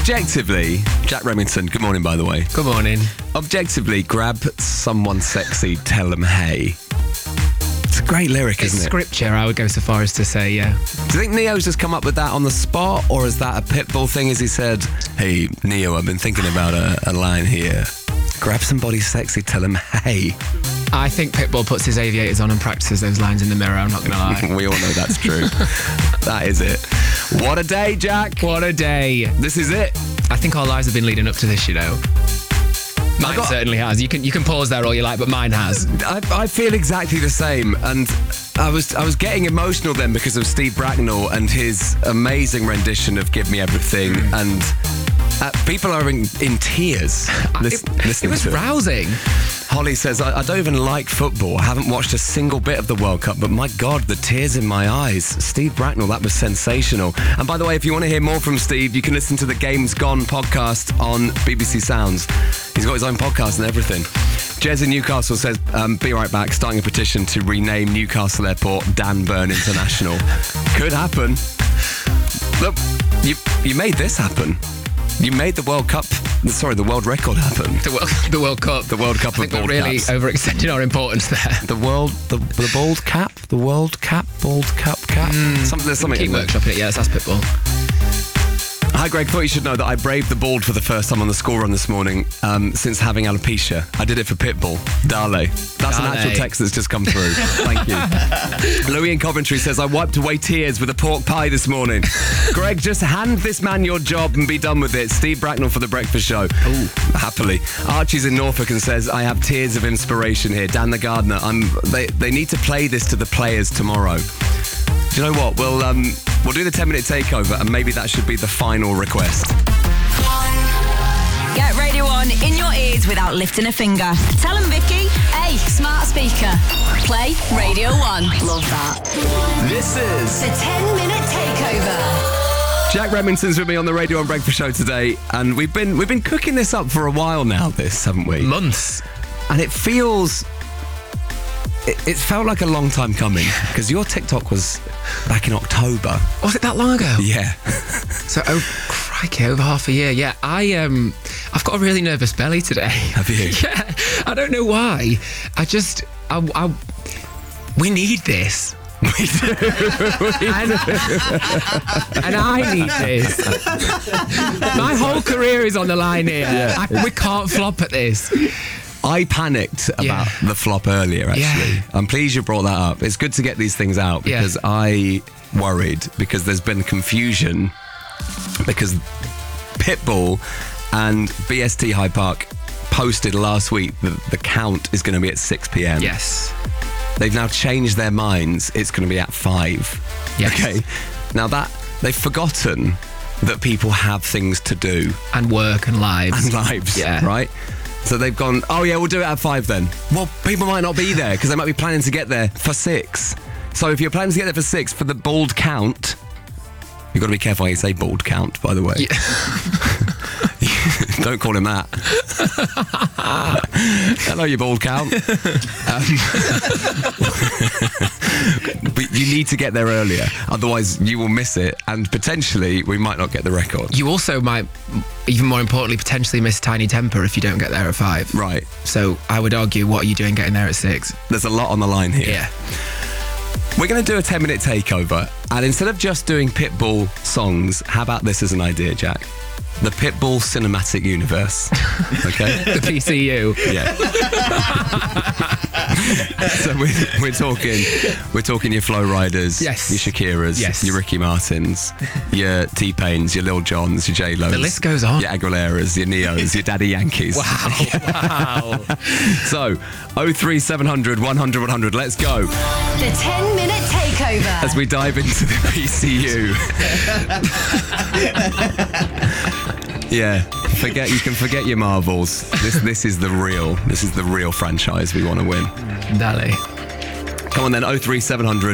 Objectively, Jack Remington, good morning, by the way. Good morning. Objectively, grab someone sexy, tell them hey. It's a great lyric, It's isn't it? scripture, I would go so far as to say, yeah. Do you think Neo's just come up with that on the spot, or is that a Pitbull thing? As he said, hey, Neo, I've been thinking about a line here. Grab somebody sexy, tell them hey. I think Pitbull puts his aviators on and practices those lines in the mirror, I'm not going to lie. We all know that's true. That is it. What a day, Jack. What a day. This is it. I think our lives have been leading up to this, you know. Mine certainly has. You can pause there all you like, but mine has. I feel exactly the same, and I was getting emotional then because of Steve Bracknell and his amazing rendition of "Give Me Everything," and people are in tears. It was rousing. Holly says, I don't even like football. I haven't watched a single bit of the World Cup, but my God, the tears in my eyes. Steve Bracknell, that was sensational. And by the way, if you want to hear more from Steve, you can listen to the Games Gone podcast on BBC Sounds. He's got his own podcast and everything. Jez in Newcastle says, be right back, starting a petition to rename Newcastle Airport Dan Burn International. Could happen. Look, you made this happen. You made the World world record happen. The World Cup. The World Cup of bald caps. Really overextended our importance there. The bald cap? The World Cap? Bald cap? There's something Keep workshopping it, yeah, that's Pitbull. Hi Greg, thought you should know that I braved the bald for the first time on the school run this morning since having alopecia. I did it for Pitbull. Dale. That's an actual text that's just come through. Thank you. Louis in Coventry says, I wiped away tears with a pork pie this morning. Greg, just hand this man your job and be done with it. Steve Bracknell for The Breakfast Show. Ooh. Happily. Archie's in Norfolk and says, I have tears of inspiration here. Dan the Gardener, they need to play this to the players tomorrow. Do you know what? We'll do the 10-minute takeover, and maybe that should be the final request. Get Radio 1 in your ears without lifting a finger. Tell them, Vicky. Hey, smart speaker. Play Radio 1. Love that. This is the 10-minute takeover. Jack Remington's with me on the Radio 1 Breakfast Show today, and we've been cooking this up for a while now. Haven't we? Months. And it feels. It felt like a long time coming because your TikTok was back in October. Was it that long ago? Yeah. So, crikey, over half a year. Yeah, I've got a really nervous belly today. Have you? Yeah, I don't know why. We need this. We do. And I need this. My whole career is on the line here. Yeah. We can't flop at this. I panicked about the flop earlier, actually. Yeah. I'm pleased you brought that up. It's good to get these things out because I worried because there's been confusion because Pitbull and BST Hyde Park posted last week that the count is going to be at 6 p.m. Yes. They've now changed their minds. It's going to be at 5. Yes. Okay. Now they've forgotten that people have things to do. And work and lives. Yeah. Right? So they've gone, oh yeah, we'll do it at 5 then. Well, people might not be there because they might be planning to get there for 6. So if you're planning to get there for 6 for the bald count, you've got to be careful how you say bald count, by the way. Yeah. Don't call him that. Hello, you bald count. But you need to get there earlier, otherwise you will miss it, and potentially we might not get the record. You also might, even more importantly, potentially miss Tiny Temper if you don't get there at 5. Right. So I would argue, what are you doing getting there at 6? There's a lot on the line here. Yeah. We're going to do a 10-minute takeover, and instead of just doing Pitbull songs, how about this as an idea, Jack? The Pitbull Cinematic Universe. Okay? The PCU. Yeah. So we're talking your Flo Riders, yes, your Shakiras, yes, your Ricky Martins, your T-Pains, your Lil Jons, your J-Los. The list goes on. Your Aguileras, your Neos, your Daddy Yankees. Wow. So 03700 100 100. Let's go. The 10-minute takeover. As we dive into the PCU. Yeah, you can forget your marvels. This is the real franchise we want to win. Dale. Come on then, 03700